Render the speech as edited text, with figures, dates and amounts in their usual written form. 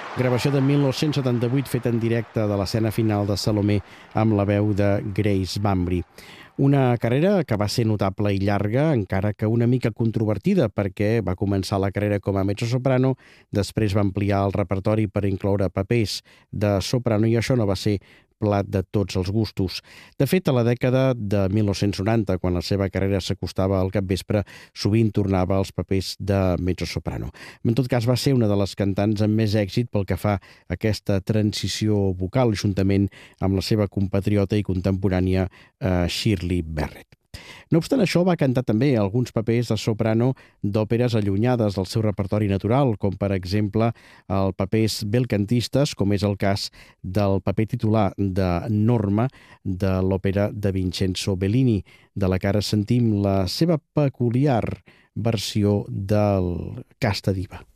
Gravació de 1978 feta en directe de l'escena final de Salomé amb la veu de Grace Bambry. Una carrera que va ser notable i llarga, encara que una mica controvertida, perquè va començar la carrera com a mezzosoprano, després va ampliar el repertori per incloure papers de soprano i això no va ser plat de tots els gustos. De fet, a la dècada de 1990, quan la seva carrera s'acostava al capvespre, sovint tornava als papers de mezzosoprano. En tot cas, va ser una de les cantants amb més èxit pel que fa a aquesta transició vocal, juntament amb la seva compatriota i contemporània Shirley Barrett. No obstant això, va cantar també alguns papers de soprano d'òperes allunyades del seu repertori natural, com per exemple els papers belcantistes, com és el cas del paper titular de Norma de l'òpera de Vincenzo Bellini, de la que ara sentim la seva peculiar versió del Casta Diva.